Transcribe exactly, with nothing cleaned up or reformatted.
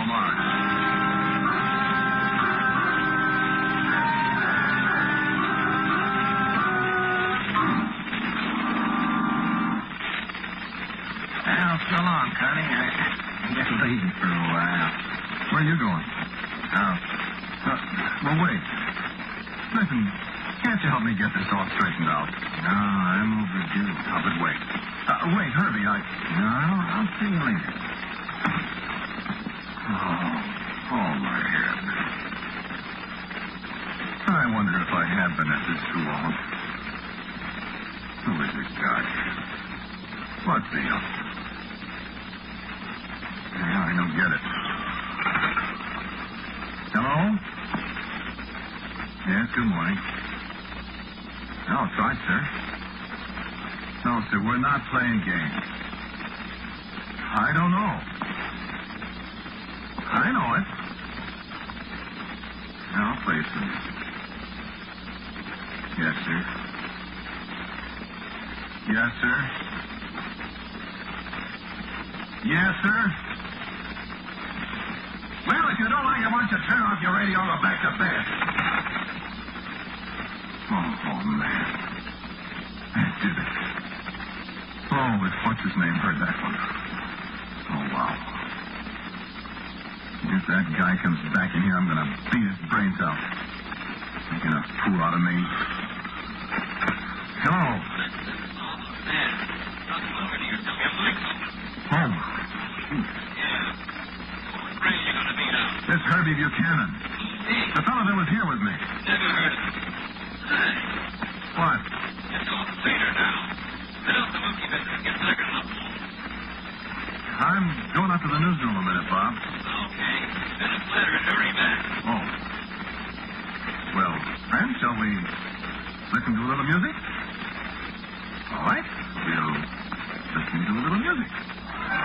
Well, so long, Connie. I'm getting lazy for a while. Where are you going? Oh. Uh, well, wait. Listen, can't you help me get this all straightened out? No, I'm overdue. Oh, but wait. Uh, wait, Herbie, I... No, I'll see you later. Oh, oh, my head. I wonder if I have been at this too long. Who is this guy? What's the... Uh... Yeah, I don't get it. Hello? Yes, good morning. No, it's right, sir. No, sir, we're not playing games. I don't know. I know it. No, please, sir. Yes, sir. Yes, sir. Yes, sir. Well, if you don't like it, why don't you turn off your radio and go back to bed? Oh, oh, man. That did it. Oh, if what's his name heard that one. Oh, wow. If that guy comes back in here, I'm going to beat his brains out. Making a fool out of me. Hello. Oh. It's Herbie Buchanan. The fellow that was here with me. Never heard of it. What? It's all later now. I don't the monkey business gets liquor up. I'm going up to the newsroom a minute, Bob. Okay. Then it's later and hurry back. Oh. Well, friends, shall we listen to a little music? All right. We'll listen to a little music.